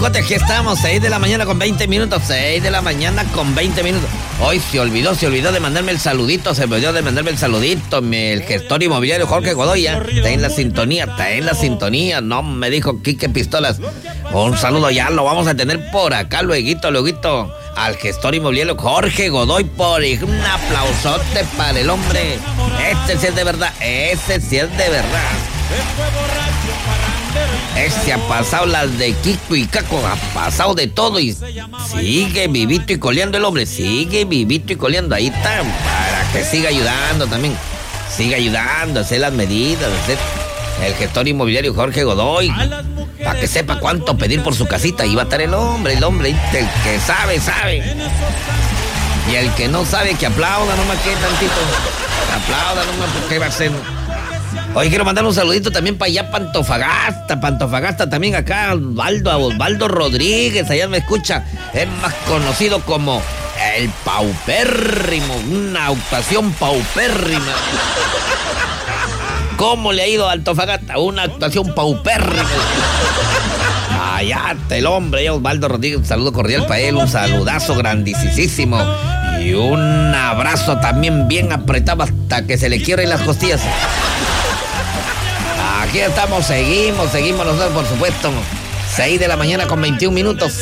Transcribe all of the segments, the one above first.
Aquí estamos, 6 de la mañana con 20 minutos, 6 de la mañana con 20 minutos. Hoy se olvidó de mandarme el saludito, el gestor inmobiliario Jorge Godoy, ya está en la sintonía, no me dijo Quique Pistolas. Un saludo ya, lo vamos a tener por acá, lueguito, al gestor inmobiliario Jorge Godoy, un aplausote para el hombre. Ese sí es de verdad. Este ha pasado las de Kiko y Caco, ha pasado de todo y sigue vivito y coleando el hombre, ahí está, para que siga ayudando también, a hacer las medidas, el gestor inmobiliario Jorge Godoy, para que sepa cuánto pedir por su casita. Ahí va a estar el hombre, el que sabe, y el que no sabe que aplauda nomás, que tantito, porque va a ser. Hoy quiero mandar un saludito también para allá, Pantofagasta también acá, Osvaldo Rodríguez, allá me escucha, es más conocido como el paupérrimo, una actuación paupérrima. ¿Cómo le ha ido a Antofagasta? Una actuación paupérrima. Allá está el hombre, Osvaldo Rodríguez, un saludo cordial para él, un saludazo grandísimo y un abrazo también bien apretado hasta que se le quiebren las costillas. Aquí estamos, seguimos nosotros, por supuesto. 6 de la mañana con 21 minutos,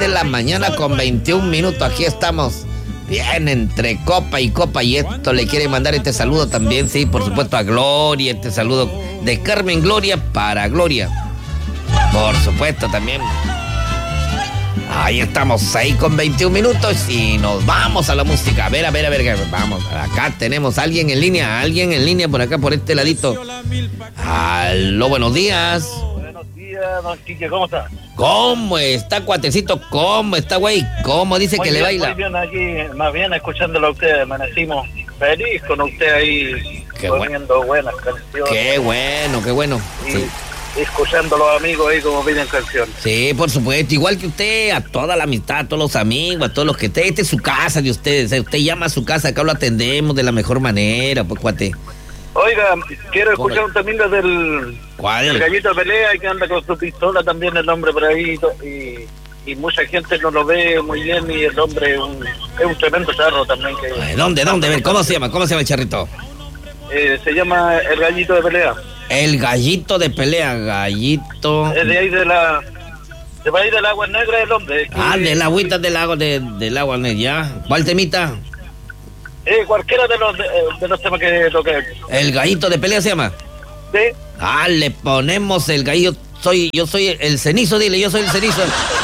aquí estamos. Bien, entre copa y copa, y esto le quiere mandar este saludo también, sí, por supuesto, a Gloria, este saludo de Carmen Gloria para Gloria. Por supuesto, también. Ahí estamos, 6 con 21 minutos y nos vamos a la música. A ver, vamos. Acá tenemos a alguien en línea por acá, por este ladito. Aló, buenos días. Buenos días, don Quique, ¿cómo está? ¿Cómo está, cuatecito? ¿Cómo está, güey? ¿Cómo dice muy que bien, le baila? Muy bien, aquí, más bien escuchándolo a usted, amanecimos feliz con usted ahí, poniendo buenas canciones. Qué bueno. Y sí. Escuchando a los amigos ahí como piden canciones. Sí, por supuesto, igual que usted, a toda la amistad, a todos los amigos, a todos los que estén. Esta es su casa de ustedes, usted llama a su casa, acá lo atendemos de la mejor manera, pues, cuate. Oiga, quiero escuchar un también del... ¿Cuál? El Gallito de Pelea, que anda con su pistola también, el hombre por ahí, y mucha gente no lo ve muy bien, y el hombre es un tremendo charro también. Que... ¿Dónde? A ver, ¿cómo se llama el charrito? Se llama El Gallito de Pelea. El Gallito de Pelea, Gallito. Es de ahí de ahí del Agua Negra el hombre. De la agüita del Agua Negra, ya. ¿Cuál temita? Cualquiera de los temas que toque. ¿El Gallito de Pelea se llama? Sí. Le ponemos el Gallito. Yo soy el cenizo, dile, yo soy el cenizo.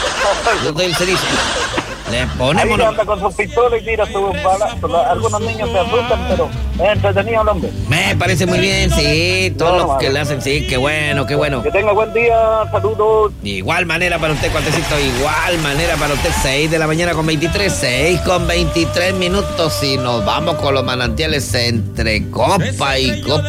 Le ponemos... Ahí anda con su pistola y tira sus balas. Algunos niños se asustan, pero es entretenido el hombre. Me parece muy bien, sí. Todos los que le hacen, sí, qué bueno. Que tenga buen día, saludos. Igual manera para usted, cuatecito, 6 de la mañana con 23 minutos. Y nos vamos con los manantiales entre copa y copa.